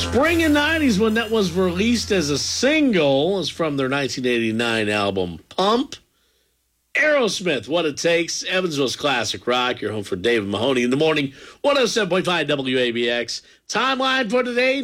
Spring in 90s when that was released as a single is from their 1989 album Pump. Aerosmith, What It Takes, Evansville's Classic Rock. You're home for David Mahoney in the morning. 107.5 WABX. Timeline for today,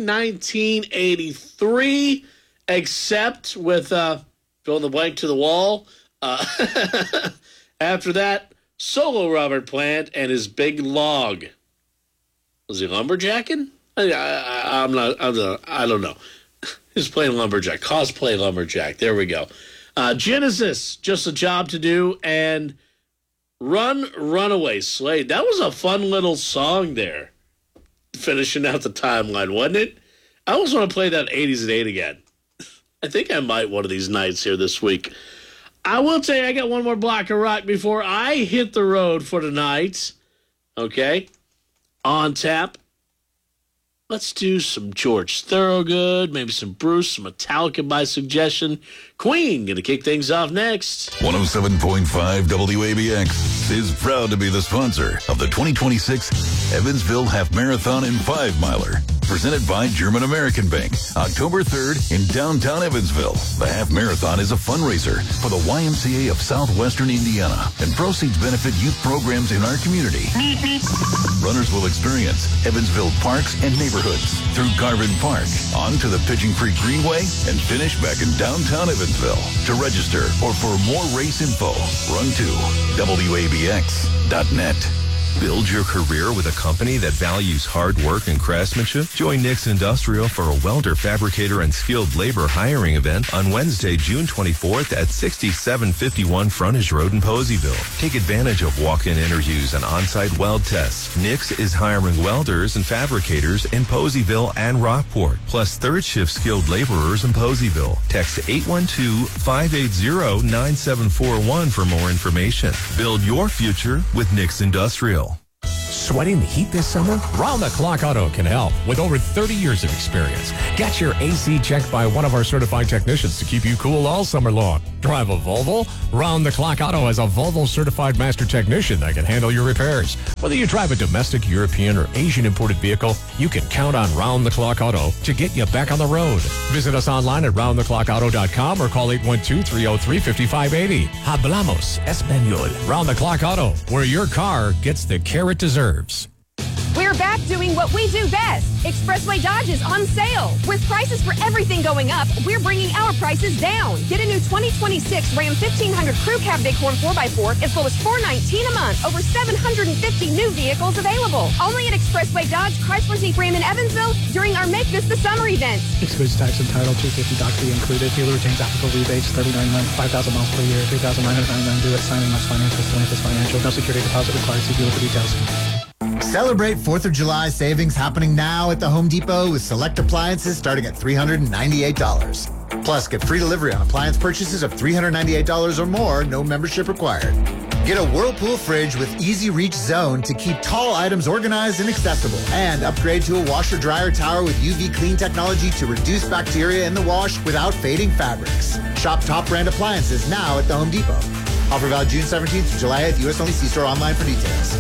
1983, except with fill in the blank to the wall. After that, solo Robert Plant and his big log. Was he lumberjacking? I don't know. He's playing lumberjack, cosplay lumberjack. There we go. Genesis, Just a Job to Do, and Runaway Slade. That was a fun little song there, finishing out the timeline, wasn't it? I always want to play that 80s at 8 again. I think I might one of these nights here this week. I will tell you, I got one more block of rock before I hit the road for tonight. Okay? On tap. Let's do some George Thorogood, maybe some Bruce, some Metallica by suggestion. Queen going to kick things off next. 107.5 WABX is proud to be the sponsor of the 2026 Evansville Half Marathon and 5-Miler. Presented by German American Bank, October 3rd in downtown Evansville. The Half Marathon is a fundraiser for the YMCA of Southwestern Indiana, and proceeds benefit youth programs in our community. Runners will experience Evansville parks and neighborhoods through Garvin Park, on to the Pigeon Creek Greenway, and finish back in downtown Evansville. To register or for more race info, run to WABX.net. Build your career with a company that values hard work and craftsmanship? Join Nick's Industrial for a welder, fabricator, and skilled labor hiring event on Wednesday, June 24th at 6751 Frontage Road in Poseyville. Take advantage of walk-in interviews and on-site weld tests. Nick's is hiring welders and fabricators in Poseyville and Rockport, plus third-shift skilled laborers in Poseyville. Text 812-580-9741 for more information. Build your future with Nick's Industrial. Sweating the heat this summer? Round the Clock Auto can help with over 30 years of experience. Get your AC checked by one of our certified technicians to keep you cool all summer long. Drive a Volvo? Round the Clock Auto has a Volvo certified master technician that can handle your repairs. Whether you drive a domestic, European, or Asian imported vehicle, you can count on Round the Clock Auto to get you back on the road. Visit us online at roundtheclockauto.com or call 812-303-5580. Hablamos Español. Round the Clock Auto, where your car gets the care it deserves. We're back doing what we do best. Expressway Dodge is on sale. With prices for everything going up, we're bringing our prices down. Get a new 2026 Ram 1500 Crew Cab Bighorn 4x4 as low as $419 a month. Over 750 new vehicles available. Only at Expressway Dodge, Chrysler Jeep Ram in Evansville during our Make This the Summer event. Excludes tax and title, $250 doc fee included. Dealer retains applicable rebates, 39 months, 5,000 miles per year, 3,999 due at signing must finance with Atlantis Financial. No security deposit required. See dealer for details. Celebrate 4th of July savings happening now at the Home Depot with select appliances starting at $398. Plus, get free delivery on appliance purchases of $398 or more, no membership required. Get a Whirlpool fridge with Easy Reach Zone to keep tall items organized and accessible. And upgrade to a washer-dryer tower with UV clean technology to reduce bacteria in the wash without fading fabrics. Shop top brand appliances now at the Home Depot. Offer valid June 17th to July 8th. U.S. only. See store online for details.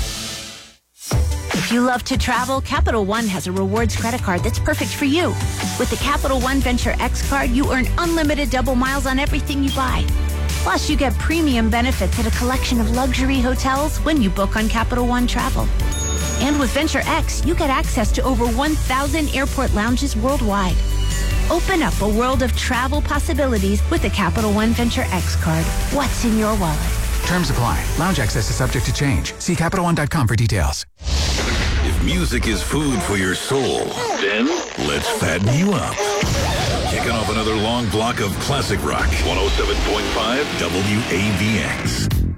If you love to travel, Capital One has a rewards credit card that's perfect for you. With the Capital One Venture X card, you earn unlimited double miles on everything you buy. Plus, you get premium benefits at a collection of luxury hotels when you book on Capital One Travel. And with Venture X, you get access to over 1,000 airport lounges worldwide. Open up a world of travel possibilities with the Capital One Venture X card. What's in your wallet? Terms apply. Lounge access is subject to change. See CapitalOne.com for details. If music is food for your soul, then let's fatten you up. Kicking off another long block of classic rock. 107.5 WABX.